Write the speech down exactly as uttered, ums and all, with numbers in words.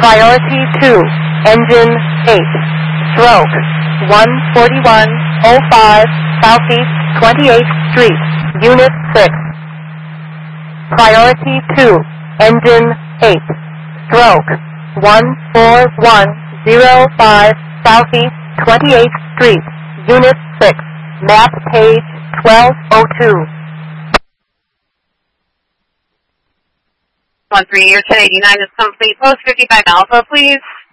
Priority two, engine eight, stroke one forty-one oh five Southeast twenty-eighth Street, Unit six. Priority two, engine eight, stroke one four one oh five Southeast twenty-eighth Street, Unit six, map page twelve oh two. one three, year ten eighty-nine is complete. Post fifty-five Alpha, please.